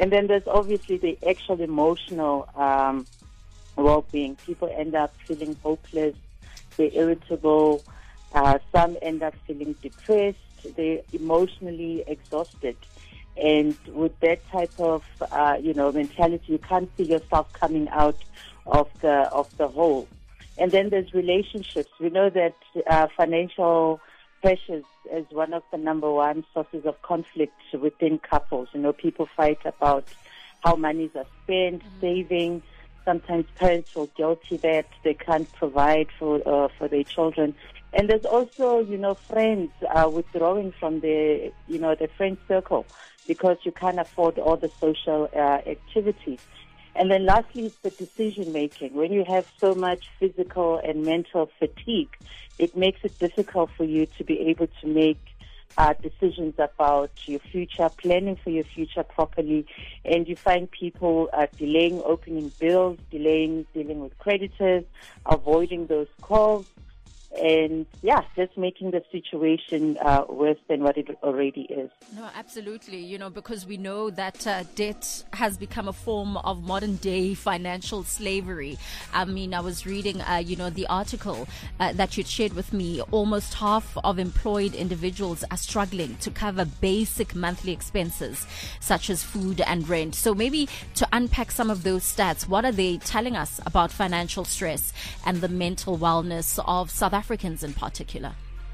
And then there's obviously the actual emotional well-being. People end up feeling hopeless, they're irritable, some end up feeling depressed, they're emotionally exhausted. And with that type of, mentality, you can't see yourself coming out of the hole. And then there's relationships. We know that financial pressures is one of the number one sources of conflict within couples. People fight about how monies are spent, saving. Sometimes parents feel guilty that they can't provide for their children. And there's also, friends withdrawing from the friend circle because you can't afford all the social activities. And then lastly is the decision making. When you have so much physical and mental fatigue, it makes it difficult for you to be able to make decisions about your future, planning for your future properly. And you find people delaying opening bills, delaying dealing with creditors, avoiding those calls. And just making the situation worse than what it already is. No, absolutely. Because we know that debt has become a form of modern day financial slavery. I mean, I was reading, the article that you'd shared with me. Almost half of employed individuals are struggling to cover basic monthly expenses, such as food and rent. So maybe to unpack some of those stats, what are they telling us about financial stress and the mental wellness of South Africans in particular?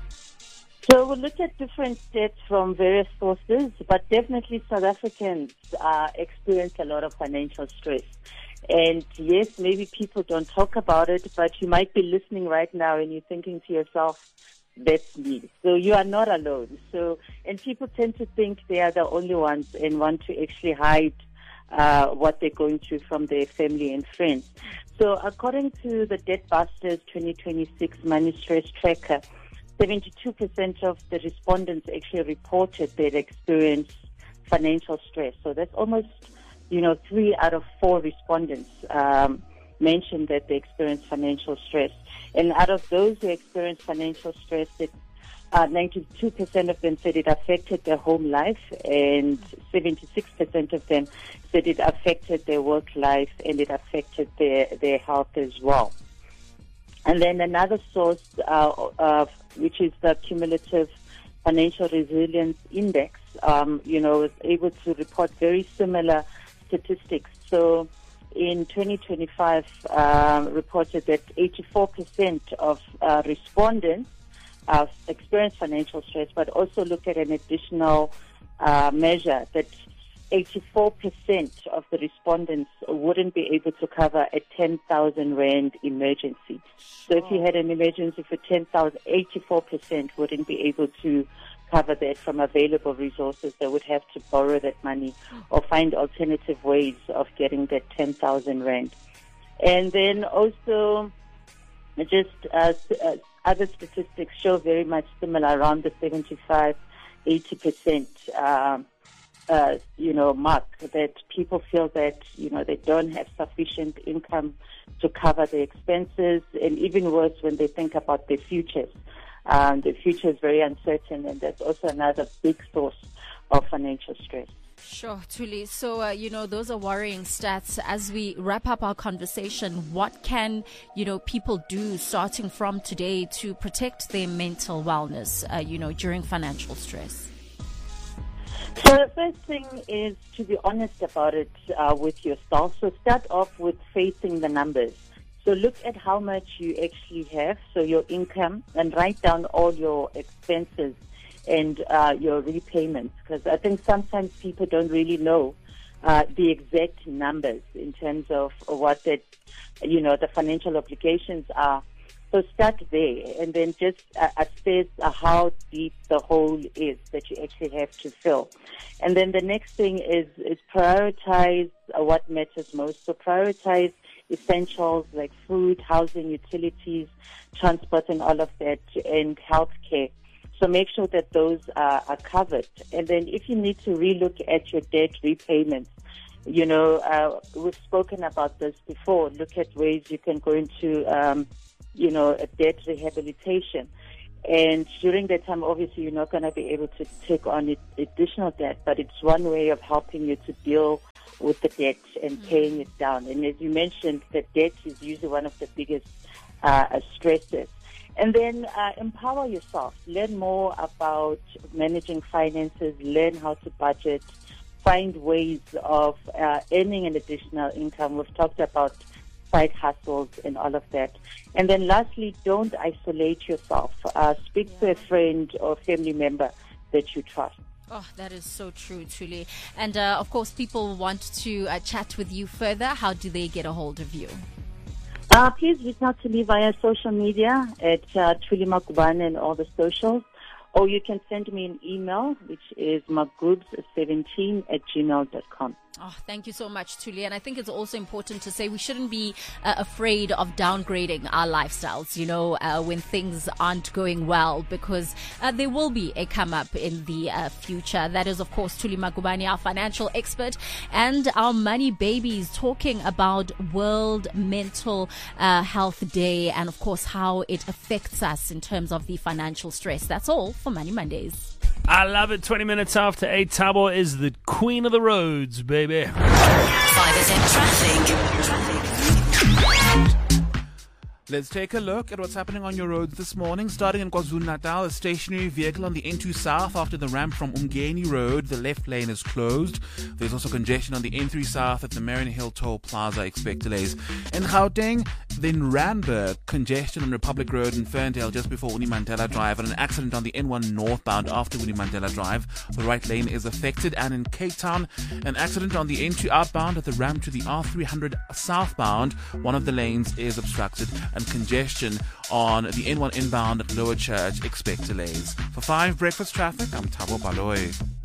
So we'll look at different stats from various sources, but definitely South Africans experience a lot of financial stress. And yes, maybe people don't talk about it, but you might be listening right now and you're thinking to yourself, that's me. So you are not alone. And people tend to think they are the only ones and want to actually hide what they're going through from their family and friends. So according to the Debtbusters 2026 Money Stress Tracker, 72% of the respondents actually reported they'd experienced financial stress. So that's almost, 3 out of 4 respondents mentioned that they experienced financial stress. And out of those who experienced financial stress, 92% of them said it affected their home life, and 76% of them said it affected their work life and it affected their health as well. And then another source, which is the Cumulative Financial Resilience Index, was able to report very similar statistics. So in 2025, reported that 84% of respondents experienced financial stress, but also look at an additional measure that 84% of the respondents wouldn't be able to cover a 10,000 Rand emergency. So if you had an emergency for 10,000, 84% wouldn't be able to cover that from available resources. They would have to borrow that money or find alternative ways of getting that 10,000 Rand. And then also just other statistics show very much similar, around the 75-80% mark, that people feel that, they don't have sufficient income to cover their expenses, and even worse when they think about their futures. The future is very uncertain, and that's also another big source of financial stress. Sure, Thuli. So, those are worrying stats. As we wrap up our conversation, what can, people do starting from today to protect their mental wellness, during financial stress? So the first thing is to be honest about it with yourself. So start off with facing the numbers. So look at how much you actually have, so your income, and write down all your expenses and your repayments, because I think sometimes people don't really know the exact numbers in terms of what that, the financial obligations are. So start there, and then just assess how deep the hole is that you actually have to fill. And then the next thing is prioritize what matters most. So prioritize essentials like food, housing, utilities, transport, and all of that, and healthcare. So make sure that those are covered. And then if you need to relook at your debt repayments, we've spoken about this before. Look at ways you can go into a debt rehabilitation. And during that time, obviously, you're not going to be able to take on additional debt, but it's one way of helping you to deal with the debt and paying it down. And as you mentioned, the debt is usually one of the biggest stresses. And then empower yourself. Learn more about managing finances. Learn how to budget. Find ways of earning an additional income. We've talked about side hustles and all of that. And then lastly, don't isolate yourself. Speak to a friend or family member that you trust. Oh, that is so true, Thuli. And of course, people want to chat with you further. How do they get a hold of you? Please reach out to me via social media at Thuli Magubane and all the socials. Or you can send me an email, which is magubs17@gmail.com. Oh, thank you so much, Thuli. And I think it's also important to say we shouldn't be afraid of downgrading our lifestyles, when things aren't going well, because there will be a come up in the future. That is, of course, Thuli Magubane, our financial expert, and our money babies, talking about World Mental Health Day and, of course, how it affects us in terms of the financial stress. That's all for Money Mondays. I love it. 20 minutes after 8. Thabo is the queen of the roads, baby. 5 traffic. Let's take a look at what's happening on your roads this morning. Starting in KwaZulu-Natal, a stationary vehicle on the N2 South after the ramp from Umgeni Road. The left lane is closed. There's also congestion on the N3 South at the Marion Hill Toll Plaza. Expect delays. In Gauteng, then Randburg, congestion on Republic Road in Ferndale just before Winnie Mandela Drive, and an accident on the N1 northbound after Winnie Mandela Drive. The right lane is affected. And in Cape Town, an accident on the N2 outbound at the ramp to the R300 southbound. One of the lanes is obstructed, and congestion on the N1 inbound at Lower Church. Expect delays. For 5 breakfast traffic, I'm Thabo Baloyi.